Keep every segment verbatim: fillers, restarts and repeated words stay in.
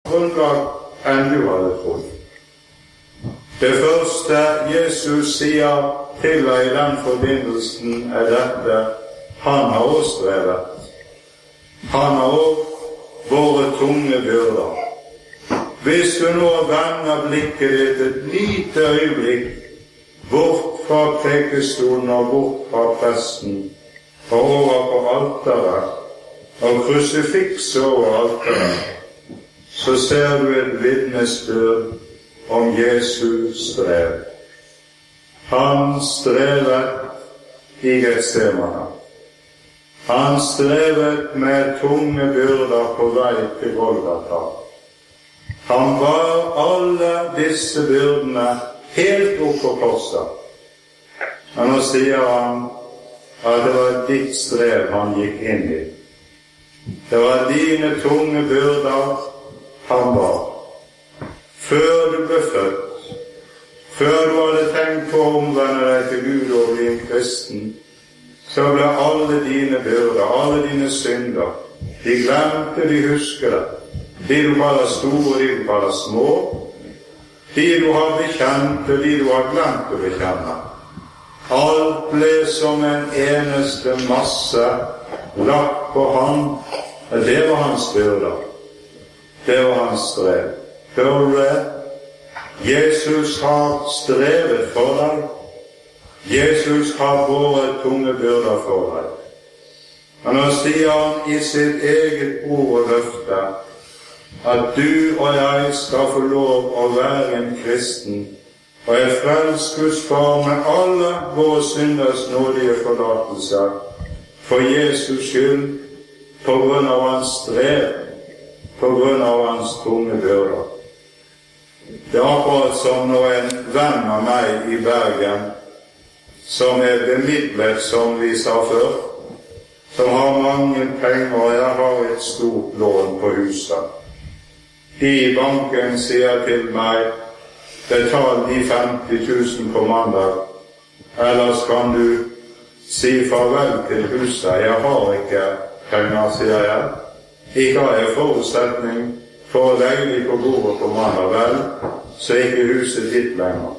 grunnlag enn du hadde trodd. Det første Jesus sier til deg i den forbindelsen er dette: han har også strevet. Han har også våre tunge byrder. Hvis du nå vender blikket ditt et lite øyeblikk bort fra prekestolen og bort fra presten og over på alteret, og krusifikset over alteret, så ser du et vitnesbyrd om Jesu strev. Han strevet i Getsemane. Han strevet med tunge byrder på vei til Golgata. Han bar alle disse byrdene helt opp på korset. Og nå sier han at det var ditt strev han gikk inn i. Det var dine tunge byrder han bar. Før du ble født, før du hadde tenkt på å omvende deg til Gud og bli en kristen, så ble alle dine byrder, alle dine synder, de glemte, de husker det. De du kaller store, de du kaller små, de du har bekjent, og de du har glemt å bekjenne. Alt ble som en eneste masse lagt på ham. Det var hans byrder. Det var hans strev. Hører du det? Jesus har strevet for deg. Jesus har båret tunge byrder for deg. Og nå sier han i sitt eget ord og løfte at du og jeg skal få lov å være en kristen og er frelst Guds far med alle våre synders nådige forlatelse for Jesus skyld, på grunn av hans strev, på grunn av hans tunge byrder. Det er akkurat som når en venn av meg i Bergen, som er bemidlet, som vi sa før, som har mange penger, og jeg har et stort lån på huset. De i banken sier til meg: betal de femti tusen på mandag, ellers kan du si farvel til huset. Jeg har ikke penger, sier jeg. Ikke har jeg forutsetning for å legge de på bordet på mandag, vel, så er ikke huset ditt lenger.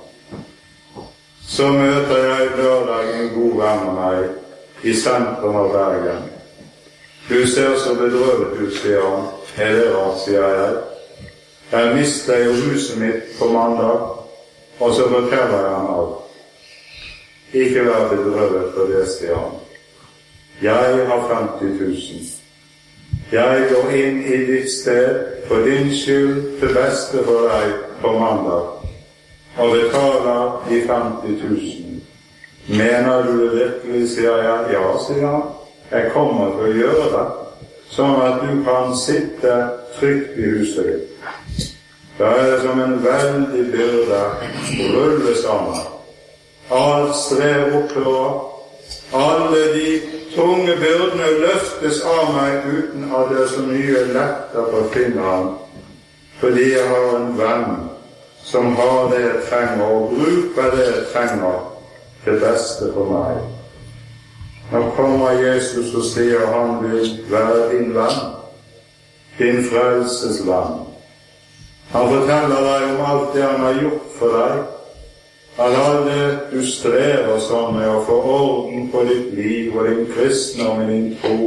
Så møter jeg lørdag en god venn av meg i sentrum av Bergen. Du ser så bedrøvet ut, sier han. Er det rart, sier jeg. Jeg mistet jo huset mitt på mandag, og så forteller jeg han alt. Ikke vær bedrøvet for det, sier han. Jeg har femti tusen. Jeg går inn i ditt sted for din skyld, til beste for deg på mandag, og betaler de femti tusen. Mener du det virkelig, sier jeg. Ja, sier han. Jeg kommer til å gjøre det, sånn at du kan sitte trygt i huset ditt. Da er det som en veldig byrde å rulle sammen. Alt strev opphører. Alle de tunge byrdene løftes av meg uten at det er så mye lettere på fingeren, fordi jeg har en venn som har det jeg trenger, og bruker det jeg trenger til beste for meg. Nå kommer Jesus og sier han vil være din venn, din frelsesvenn. Han forteller deg om alt det han har gjort for deg, at alt det du strever sånn med å få orden på ditt liv og din kristendom og din tro.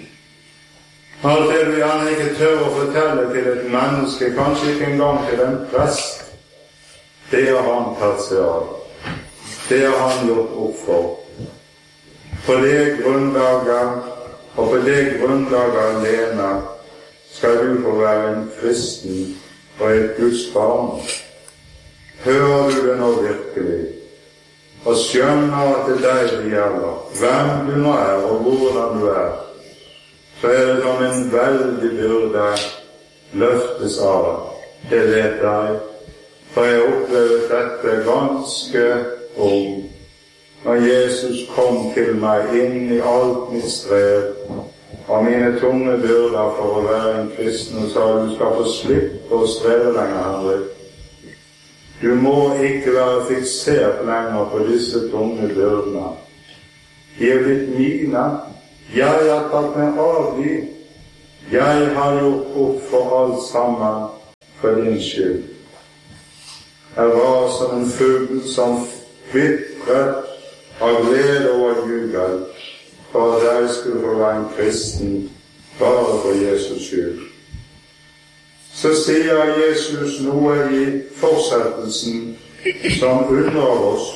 Alt det du gjerne ikke tør å fortelle til et menneske, kanskje ikke engang til en prest, det har han tatt seg av. Det har han gjort opp for. På det grunnlaget, og på det grunnlaget alene, skal du få være en kristen og et Guds barn. Hører du det nå virkelig, og skjønner at det er deg det gjelder, hvem du nå er og hvordan du er, så er det som en veldig byrde løftes av deg. Det vet jeg, for jeg opplevde dette ganske ung. Når Jesus kom til meg inn i alt mitt strev og mine tunge byrder for å være en kristen, og sa du skal få slippe å streve lenger, Henrik. Du må ikke være fiksert lenger på disse tunge byrdene. De er blitt mine. Jeg har tatt meg av dem. Jeg har gjort opp for alt sammen. for din skyld. Jeg var som en fugl som kvitret av glede og jubel for at jeg skulle få være en kristen bare for Jesus skyld. Så sier Jesus noe i fortsettelsen som undrer oss.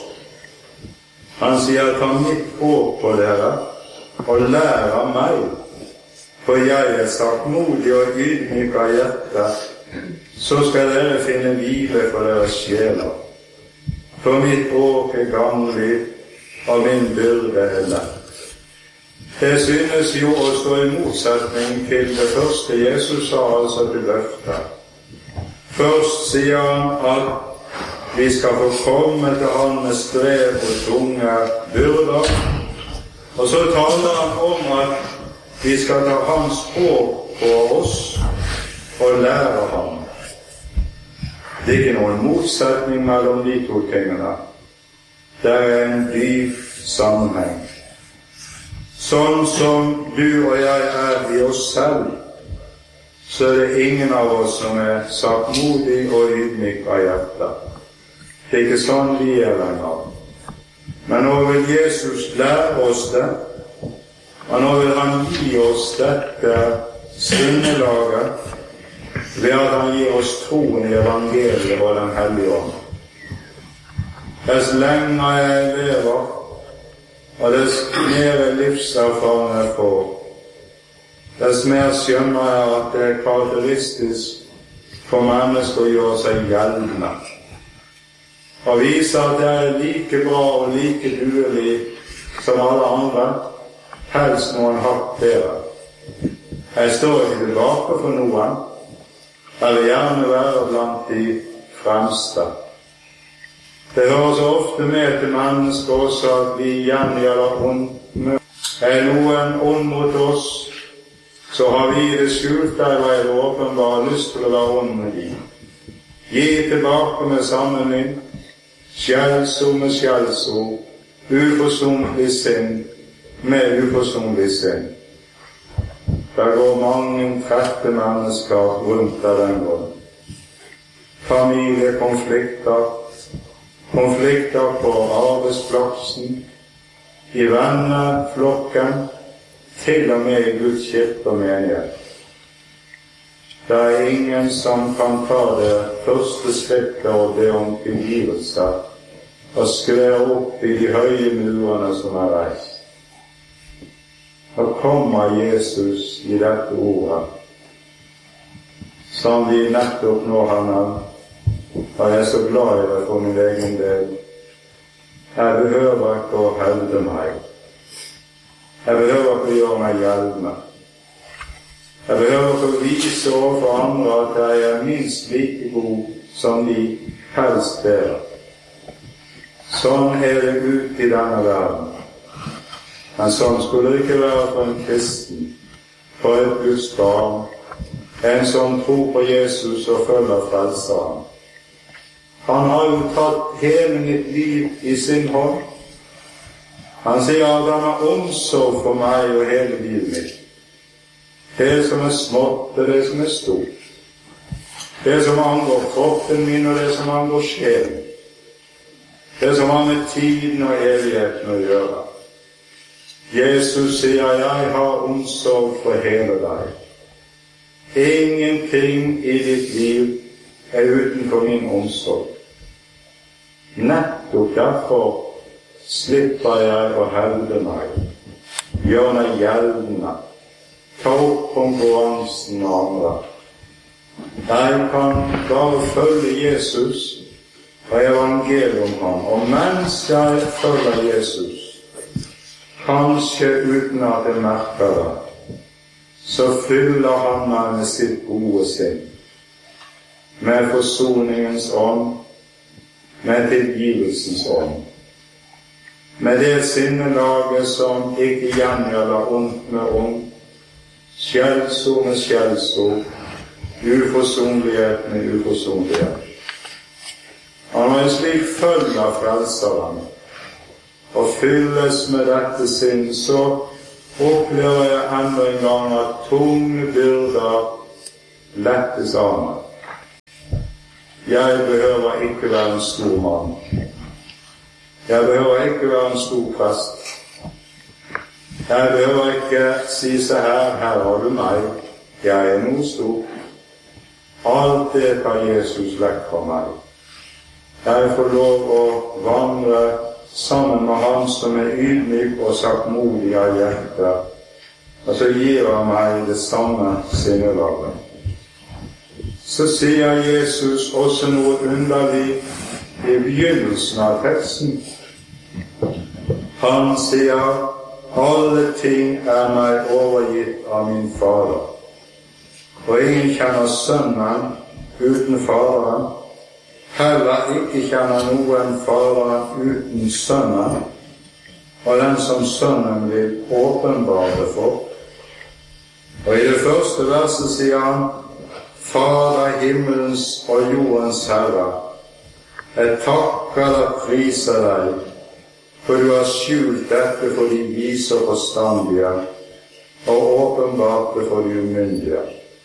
Han sier, ta mitt ord på dere og lær av meg, for jeg er saktmodig og ydmyk av hjerte, så skal dere finne hvile for deres sjeler. For mitt ord er gagnlig, og min byrde er lett. Det synes jo å stå i motsetning til det første Jesus sa, altså til løftet. Først sier han at vi skal få komme til han med strev og tunge byrder, og så taler han om at vi skal ta hans ord på oss og lære ham. Det er ikke noen motsetning mellom de to tingene. Det er en dyp sammenheng. Sånn som du og jeg er i oss selv, så er det ingen av oss som er saktmodig og ydmyk av hjertet. Det er ikke sånn vi er lenger. Men nå vil Jesus lære oss det, og nå vil han gi oss dette sinnelaget ved at han gir oss troen i evangeliet og den hellige ånd. Dess lenger jeg lever, og dess mer livserfaring jeg får, dess mer skjønner jeg at det er karakteristisk for mennesker å gjøre seg gjeldende, og viser at jeg er like bra og like duelig som alle andre, helst noen hakk bedre. Jeg står ikke tilbake for noen, jeg vil gjerne være blant de fremste. Det hører så ofte med til mennesker også at vi gjengjelder ond. Er noen ond mot oss, så har vi det skjult der og er åpenbart lyst til å være ond med de. Gi tilbake med samme mynt, skjellsord med skjellsord, uforsonlig sinn med uforsonlig sinn. Der går mange trette mennesker rundt av den grunn. Familiekonflikter, konflikter på arbeidsplassen, i venneflokken, til og med i Guds kirke og menighet. Det er ingen som kan ta det første skrittet og be om tilgivelse og skvære opp i de høye murene som er reist. Da kommer Jesus i dette ordet, som vi nettopp nå har nevnt, og jeg er så glad i det for min egen del. Jeg behøver ikke å helde meg. Jeg behøver ikke å gjøre meg gjeldende. Jeg behøver ikke å vise overfor andre at jeg er minst like god som de, helst bedre. Sånn er det ut i denne verden. Men sånn skulle det ikke være for en kristen, for et Guds barn, en som tror på Jesus og følger frelseren. Han har jo tatt hele mitt liv i sin hånd. Han sier at han har omsorg for meg og hele livet mitt. Det som er smått og det som er stort. Det som angår kroppen min og det som angår sjelen. Det som har med tiden og evigheten å gjøre. Jesus sier, jeg har omsorg for hele deg. Ingenting i ditt liv er utenfor min omsorg. Nettopp derfor slipper jeg å helde meg, gjøre meg gjeldende, ta opp konkurransen med andre. Jeg kan bare følge Jesus og evangeliet om ham, og mens jeg følger Jesus, kanskje uten at jeg merker det, så fyller han meg med sitt gode sinn, med forsoningens ånd, med tilgivelsens ånd, med det sinnelaget som ikke gjengjelder ondt med ondt, skjellsord med skjellsord, uforsonlighet med uforsonlighet. Og når jeg slik følger frelseren og fylles med dette sinn, så opplever jeg enda en gang at tunge byrder lettes av meg. Jeg behøver ikke være en stor mann. Jeg behøver ikke være en stor prest. Jeg behøver ikke si seg her, her har du meg, jeg er noe stor. Alt det tar Jesus vekk fra meg. Jeg får lov å vandre sammen med han som er ydmyk og saktmodig av hjerte, og så gir han meg det samme sinnelaget. Så sier Jesus også noe underlig i begynnelsen av teksten. Han sier, alle ting er meg overgitt av min Fader, og ingen kjenner Sønnen uten Faderen, heller ikke kjenner noen Faderen uten Sønnen, og den som Sønnen vil åpenbare for. Og i det første verset sier han, Fader himmelens og jordens Herre, jeg takker og priser deg, for du har skjult dette for de vise og forstandige, og åpenbart det for de umyndige.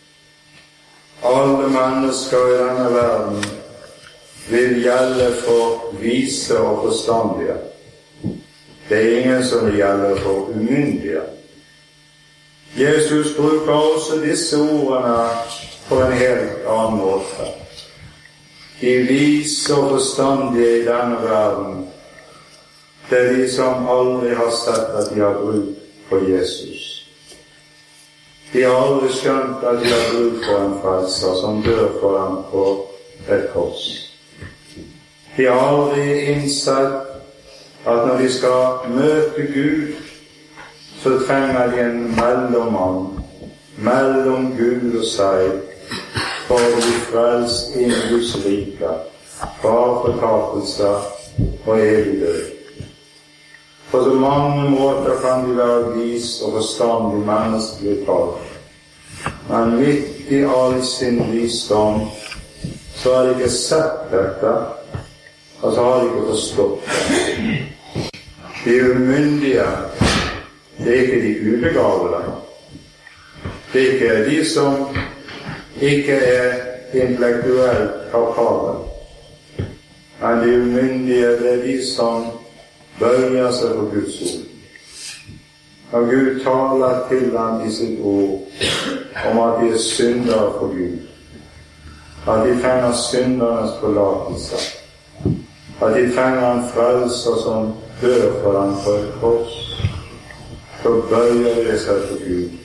Alle mennesker i denne verden vil gjelde for vise og forstandige. Det er ingen som vil gjelde for umyndige. Jesus bruker også disse ordene på en helt annen måte. De vise og forstandige i denne verden, det er de som aldri har sett at de har bruk for Jesus. De har aldri skjønt at de har bruk for en frelser som dør for dem på et kors. De har aldri innsett at når de skal møte Gud, så trenger de en mellommann mellom Gud og seg for å bli frelst inn i Guds rike, fra fortapelse og evig død. På så mange måter kan de være vis og forstandig menneskelig talt, men midt i all sin visdom så har de ikke sett dette, og så har de ikke forstått det. De umyndige, det er ikke de ubegavede. Det er ikke de som ikke er intellektuelt kapable, men de umyndige, det er de som bøyer seg på Guds ord. Og Gud taler til dem i sitt ord om at de er syndere for Gud, at de trenger syndernes forlatelse, at de trenger en frelser som dør for dem på et kors. Så bøyer de seg for Gud.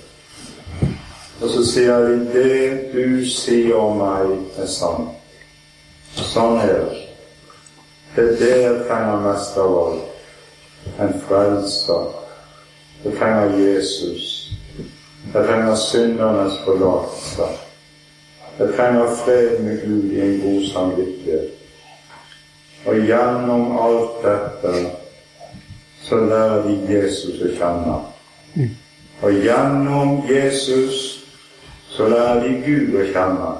Og så sier de, det du sier om meg er sant. Sånn er det. Det er det jeg trenger mest av alt. En frelser. Jeg trenger Jesus. Jeg trenger syndernes forlatelse. Jeg trenger fred med Gud i en god samvittighet. Og gjennom alt dette så lærer de Jesus å kjenne. Og gjennom Jesus så lærer de Gud å kjenne.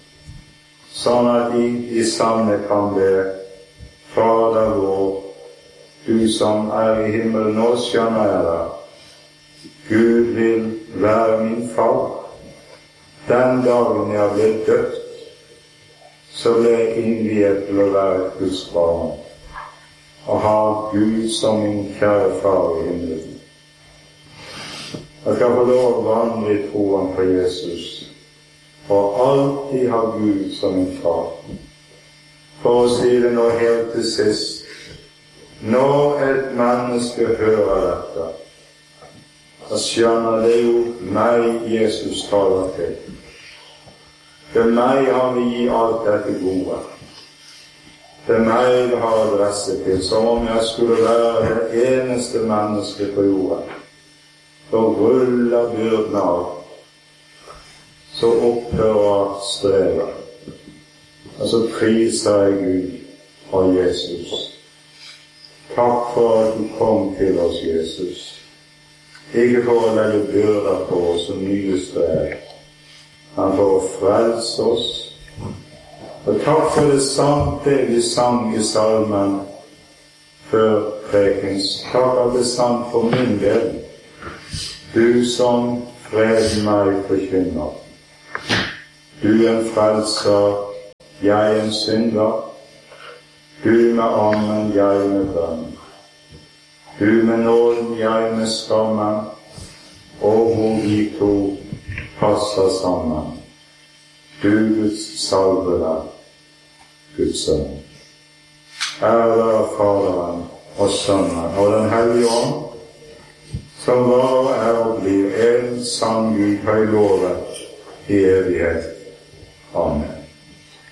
Sånn at de i sannhet kan be, Fader vår, du som er i himmelen, nå skjønner jeg det. Gud vil være min far. Den dagen jeg ble døpt, så ble jeg innviet til å være et Guds barn, og ha Gud som min kjære far i himmelen. Jeg skal få lov å vandre i troen på Jesus, og alltid ha Gud som min far. For å si det nå helt til sist, når et menneske hører dette, så skjønner det jo meg Jesus taler til. Det er meg han vil gi alt dette gode. Det er meg det har adresse til, som om jeg skulle være det eneste menneske på jorden. Så ruller byrden av, så opphører strevet. Og så priser jeg Gud og Jesus. Takk for at du kom til oss, Jesus. Ikke for å legge byrder på oss som nye strev, men for å frelse oss. Og takk for det samt det vi sang i salmen før prekens. Takk at det er sant for min del. Du som fred meg forkynner. Du er en frelser jeg en synder, du med ammen, jeg med bønn, du med nåden, jeg med skammen, og hvor vi to passer sammen. Du Guds salvede, Guds sønn. Ære være Faderen og Sønnen og Den hellige ånd, som var og er og blir en sann Gud høylovet i evighet. Amen.